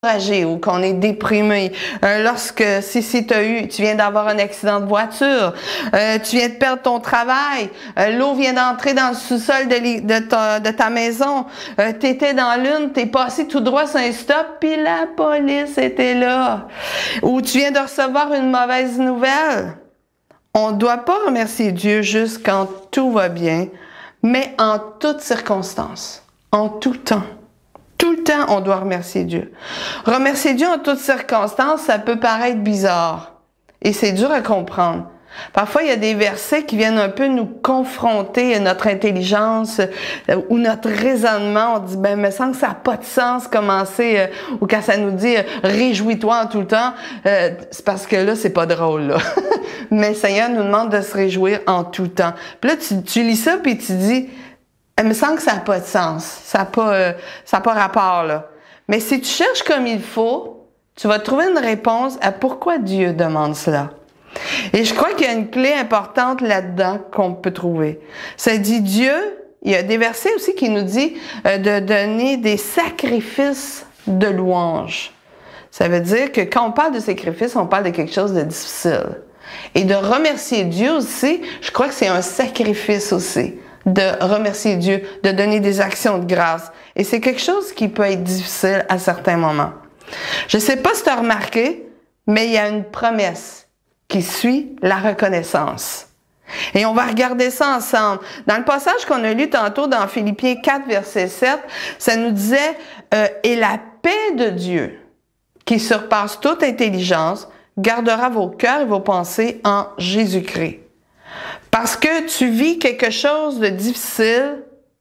découragé ou qu'on est déprimé, lorsque si tu viens d'avoir un accident de voiture, tu viens de perdre ton travail, l'eau vient d'entrer dans le sous-sol de ta maison, t'étais dans l'une, t'es passé tout droit sur un stop, puis la police était là, ou tu viens de recevoir une mauvaise nouvelle. On ne doit pas remercier Dieu juste quand tout va bien, mais en toutes circonstances, en tout temps. Tout le temps, on doit remercier Dieu. Remercier Dieu en toutes circonstances, ça peut paraître bizarre. Et c'est dur à comprendre. Parfois, il y a des versets qui viennent un peu nous confronter à notre intelligence ou notre raisonnement. On dit, il me semble que ça n'a pas de sens commencer, ou quand ça nous dit réjouis-toi en tout le temps, c'est parce que là, c'est pas drôle, là. Mais le Seigneur nous demande de se réjouir en tout temps. Puis là, tu lis ça, puis tu dis, il me semble que ça n'a pas de sens. Ça n'a pas rapport, là. Mais si tu cherches comme il faut, tu vas trouver une réponse à pourquoi Dieu demande cela. Et je crois qu'il y a une clé importante là-dedans qu'on peut trouver. Ça dit Dieu, il y a des versets aussi qui nous dit de donner des sacrifices de louange. Ça veut dire que quand on parle de sacrifice, on parle de quelque chose de difficile. Et de remercier Dieu aussi, je crois que c'est un sacrifice aussi. De remercier Dieu, de donner des actions de grâce. Et c'est quelque chose qui peut être difficile à certains moments. Je ne sais pas si tu as remarqué, mais il y a une promesse qui suit la reconnaissance. Et on va regarder ça ensemble. Dans le passage qu'on a lu tantôt dans Philippiens 4, verset 7, ça nous disait « Et la paix de Dieu, qui surpasse toute intelligence, gardera vos cœurs et vos pensées en Jésus-Christ. » Parce que tu vis quelque chose de difficile,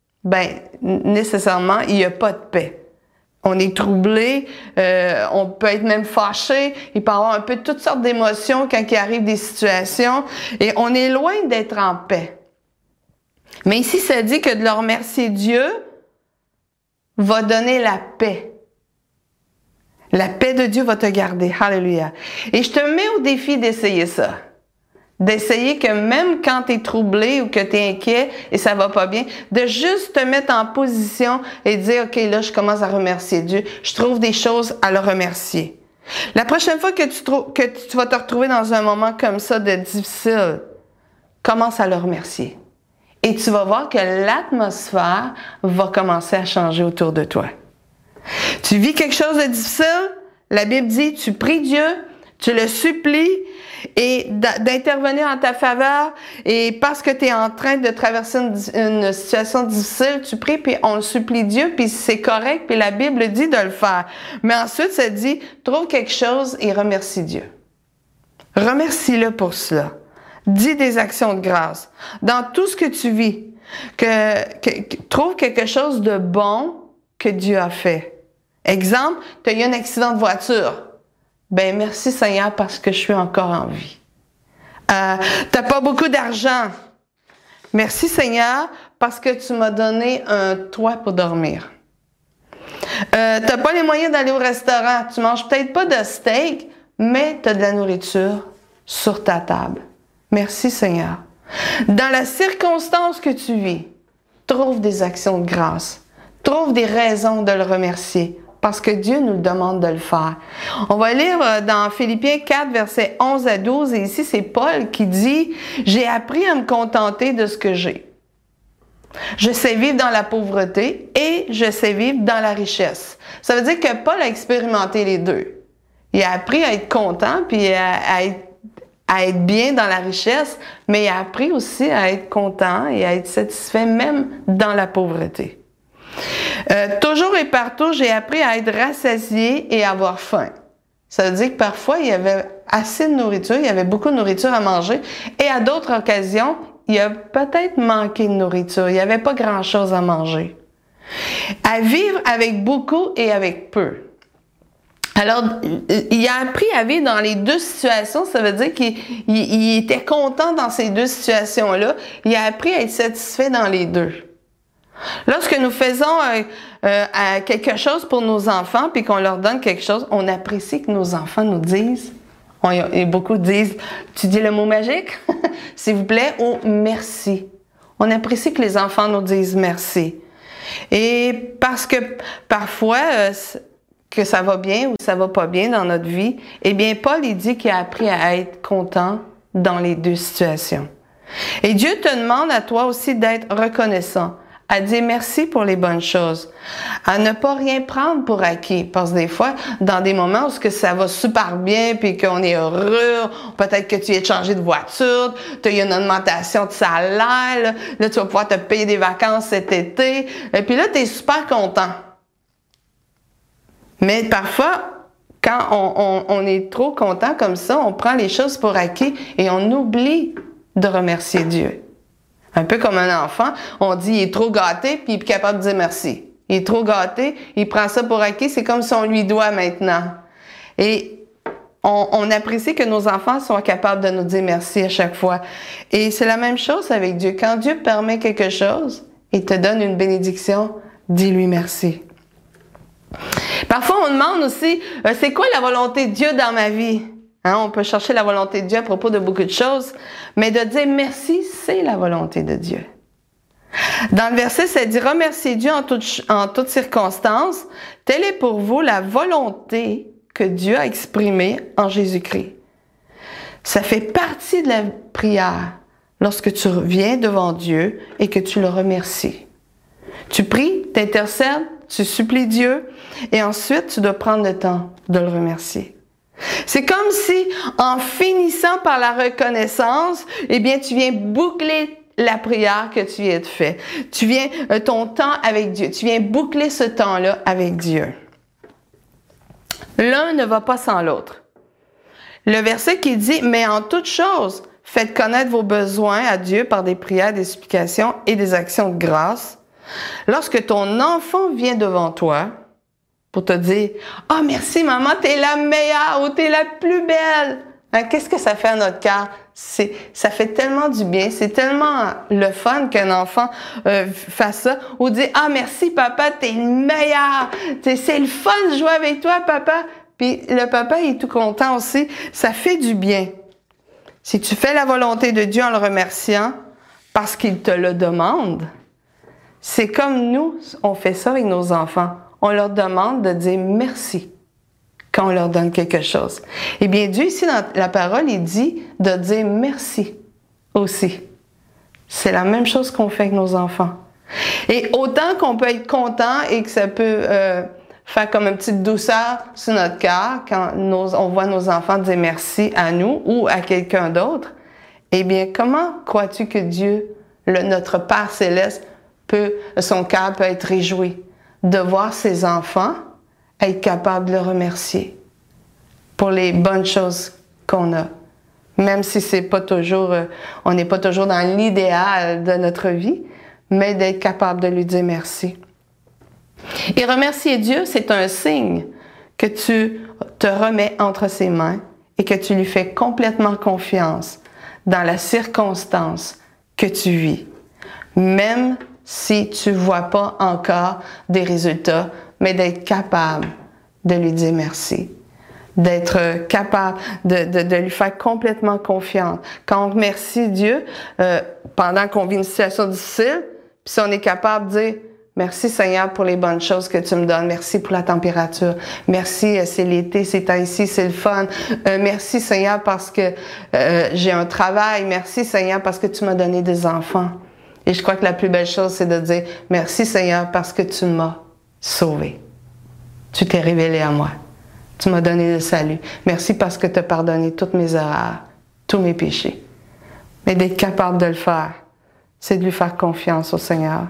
nécessairement, il n'y a pas de paix. On est troublé, on peut être même fâché, il peut y avoir un peu toutes sortes d'émotions quand il arrive des situations, et on est loin d'être en paix. Mais ici, ça dit que de le remercier Dieu va donner la paix. La paix de Dieu va te garder. Alléluia. Et je te mets au défi d'essayer ça. D'essayer que même quand tu es troublé ou que tu es inquiet et ça va pas bien, de juste te mettre en position et dire, OK, là, je commence à remercier Dieu. Je trouve des choses à le remercier. La prochaine fois que tu vas te retrouver dans un moment comme ça de difficile, commence à le remercier. Et tu vas voir que l'atmosphère va commencer à changer autour de toi. Tu vis quelque chose de difficile, la Bible dit, tu pries Dieu, tu le supplies, et d'intervenir en ta faveur, et parce que tu es en train de traverser une situation difficile, tu pries, puis on le supplie Dieu, puis c'est correct, puis la Bible dit de le faire. Mais ensuite, ça dit, trouve quelque chose et remercie Dieu. Remercie-le pour cela. Dis des actions de grâce. Dans tout ce que tu vis, trouve quelque chose de bon que Dieu a fait. Exemple, tu as eu un accident de voiture. Merci Seigneur parce que je suis encore en vie. T'as pas beaucoup d'argent. Merci Seigneur parce que tu m'as donné un toit pour dormir. T'as pas les moyens d'aller au restaurant. Tu manges peut-être pas de steak, mais t'as de la nourriture sur ta table. Merci Seigneur. Dans la circonstance que tu vis, trouve des actions de grâce. Trouve des raisons de le remercier. Parce que Dieu nous demande de le faire. On va lire dans Philippiens 4, versets 11 à 12, et ici c'est Paul qui dit « J'ai appris à me contenter de ce que j'ai. Je sais vivre dans la pauvreté et je sais vivre dans la richesse. » Ça veut dire que Paul a expérimenté les deux. Il a appris à être content puis à être bien dans la richesse, mais il a appris aussi à être content et à être satisfait même dans la pauvreté. Toujours et partout, j'ai appris à être rassasié et à avoir faim. Ça veut dire que parfois, il y avait assez de nourriture, il y avait beaucoup de nourriture à manger, et à d'autres occasions, il a peut-être manqué de nourriture, il n'y avait pas grand-chose à manger. À vivre avec beaucoup et avec peu. Alors, il a appris à vivre dans les deux situations, ça veut dire qu'il était content dans ces deux situations-là, il a appris à être satisfait dans les deux. Lorsque nous faisons quelque chose pour nos enfants puis qu'on leur donne quelque chose, on apprécie que nos enfants nous disent, et beaucoup disent, tu dis le mot magique, s'il vous plaît, ou merci. On apprécie que les enfants nous disent merci. Et parce que parfois, que ça va bien ou ça va pas bien dans notre vie, eh bien, Paul, il dit qu'il a appris à être content dans les deux situations. Et Dieu te demande à toi aussi d'être reconnaissant, à dire merci pour les bonnes choses, à ne pas rien prendre pour acquis. Parce que des fois, dans des moments où que ça va super bien, puis qu'on est heureux, peut-être que tu viens de changer de voiture, tu as eu une augmentation de salaire, là, tu vas pouvoir te payer des vacances cet été, et puis là, tu es super content. Mais parfois, quand on est trop content comme ça, on prend les choses pour acquis et on oublie de remercier Dieu. Un peu comme un enfant, on dit il est trop gâté puis il est plus capable de dire merci. Il est trop gâté, il prend ça pour acquis, c'est comme si on lui doit maintenant. Et on apprécie que nos enfants soient capables de nous dire merci à chaque fois. Et c'est la même chose avec Dieu. Quand Dieu permet quelque chose, il te donne une bénédiction, dis-lui merci. Parfois, on demande aussi, c'est quoi la volonté de Dieu dans ma vie? Hein, on peut chercher la volonté de Dieu à propos de beaucoup de choses, mais de dire merci, c'est la volonté de Dieu. Dans le verset, ça dit « Remerciez Dieu en toutes circonstances, telle est pour vous la volonté que Dieu a exprimée en Jésus-Christ. » Ça fait partie de la prière lorsque tu viens devant Dieu et que tu le remercies. Tu pries, t'intercèdes, tu supplies Dieu et ensuite tu dois prendre le temps de le remercier. C'est comme si, en finissant par la reconnaissance, eh bien, tu viens boucler la prière que tu viens de faire. Tu viens ton temps avec Dieu. Tu viens boucler ce temps-là avec Dieu. L'un ne va pas sans l'autre. Le verset qui dit « Mais en toute chose, faites connaître vos besoins à Dieu par des prières, des supplications et des actions de grâce. Lorsque ton enfant vient devant toi, pour te dire « Ah, merci maman, t'es la meilleure ou t'es la plus belle. » Hein, qu'est-ce que ça fait à notre cœur? Ça fait tellement du bien, c'est tellement le fun qu'un enfant fasse ça. Ou dire « Ah, merci papa, t'es le meilleur. C'est le fun de jouer avec toi, papa. » Puis le papa il est tout content aussi. Ça fait du bien. Si tu fais la volonté de Dieu en le remerciant, parce qu'il te le demande, c'est comme nous, on fait ça avec nos enfants. On leur demande de dire merci quand on leur donne quelque chose. Eh bien, Dieu, ici, dans la parole, il dit de dire merci aussi. C'est la même chose qu'on fait avec nos enfants. Et autant qu'on peut être content et que ça peut faire comme une petite douceur sur notre cœur quand on voit nos enfants dire merci à nous ou à quelqu'un d'autre, eh bien, comment crois-tu que Dieu, notre Père céleste, son cœur peut être réjoui de voir ses enfants être capables de le remercier pour les bonnes choses qu'on a. Même si c'est pas toujours, on n'est pas toujours dans l'idéal de notre vie, mais d'être capable de lui dire merci. Et remercier Dieu, c'est un signe que tu te remets entre ses mains et que tu lui fais complètement confiance dans la circonstance que tu vis. Même si tu ne vois pas encore des résultats, mais d'être capable de lui dire merci, d'être capable de lui faire complètement confiance. Quand on remercie Dieu, pendant qu'on vit une situation difficile, puis si on est capable de dire « Merci Seigneur pour les bonnes choses que tu me donnes, merci pour la température, merci c'est l'été, c'est temps ici, c'est le fun, merci Seigneur parce que j'ai un travail, merci Seigneur parce que tu m'as donné des enfants. » Et je crois que la plus belle chose, c'est de dire « Merci Seigneur parce que tu m'as sauvé. Tu t'es révélé à moi. Tu m'as donné le salut. Merci parce que tu as pardonné toutes mes erreurs, tous mes péchés. » Mais d'être capable de le faire, c'est de lui faire confiance au Seigneur.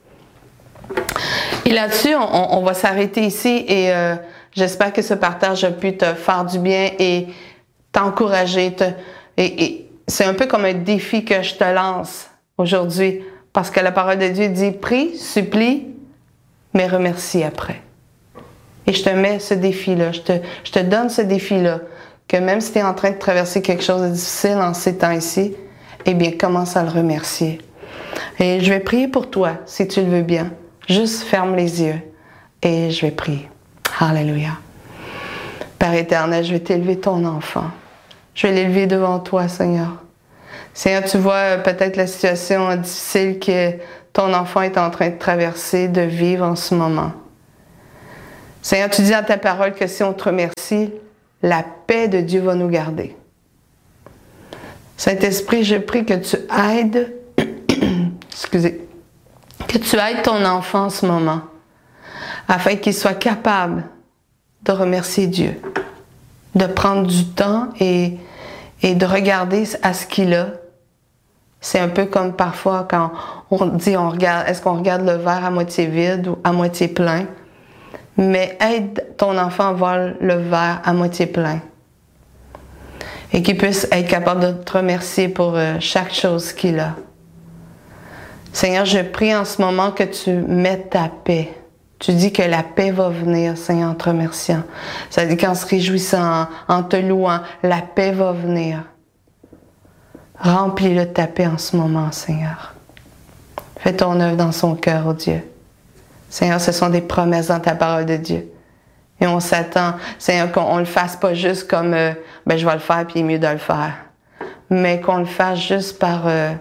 Et là-dessus, on va s'arrêter ici et j'espère que ce partage a pu te faire du bien et t'encourager. Et c'est un peu comme un défi que je te lance aujourd'hui. Parce que la parole de Dieu dit, prie, supplie, mais remercie après. Et je te mets ce défi-là, je te donne ce défi-là, que même si tu es en train de traverser quelque chose de difficile en ces temps-ci, eh bien, commence à le remercier. Et je vais prier pour toi, si tu le veux bien. Juste ferme les yeux et je vais prier. Alléluia. Père éternel, je vais t'élever ton enfant. Je vais l'élever devant toi, Seigneur. Seigneur, tu vois peut-être la situation difficile que ton enfant est en train de traverser, de vivre en ce moment. Seigneur, tu dis dans ta parole que si on te remercie, la paix de Dieu va nous garder. Saint-Esprit, je prie que tu aides, excusez, que tu aides ton enfant en ce moment, afin qu'il soit capable de remercier Dieu, de prendre du temps et de regarder à ce qu'il a. C'est un peu comme parfois quand on dit, est-ce qu'on regarde le verre à moitié vide ou à moitié plein? Mais aide ton enfant à voir le verre à moitié plein. Et qu'il puisse être capable de te remercier pour chaque chose qu'il a. Seigneur, je prie en ce moment que tu mettes ta paix. Tu dis que la paix va venir, Seigneur, en te remerciant. Ça dit qu'en se réjouissant, en te louant, la paix va venir. Remplis-le de ta paix en ce moment, Seigneur. Fais ton œuvre dans son cœur, oh Dieu. Seigneur, ce sont des promesses dans ta parole de Dieu. Et on s'attend, Seigneur, qu'on ne le fasse pas juste comme je vais le faire puis il est mieux de le faire. Mais qu'on le fasse juste par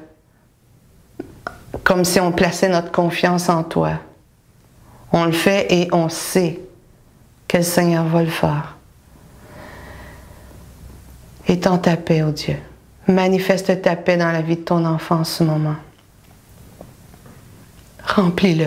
comme si on plaçait notre confiance en toi. On le fait et on sait que le Seigneur va le faire. Étends ta paix, oh Dieu. Manifeste ta paix dans la vie de ton enfant en ce moment. Remplis-le.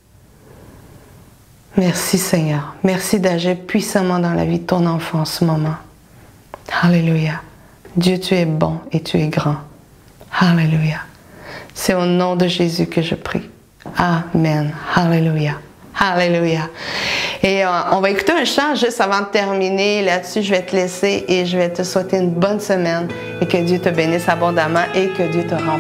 Merci Seigneur. Merci d'agir puissamment dans la vie de ton enfant en ce moment. Alléluia. Dieu, tu es bon et tu es grand. Alléluia. C'est au nom de Jésus que je prie. Amen. Alléluia. Alléluia. Et on va écouter un chant juste avant de terminer. Là-dessus, je vais te laisser et je vais te souhaiter une bonne semaine et que Dieu te bénisse abondamment et que Dieu te remplisse.